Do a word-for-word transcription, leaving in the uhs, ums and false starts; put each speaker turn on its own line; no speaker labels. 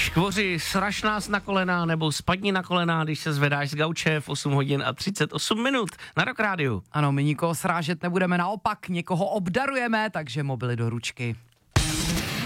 Škvoři, sraž nás na kolena nebo spadni na kolena, když se zvedáš z gauče v osm hodin a třicet osm minut na Rock Rádiu.
Ano, my nikoho srážet nebudeme, naopak někoho obdarujeme, takže mobily do ručky.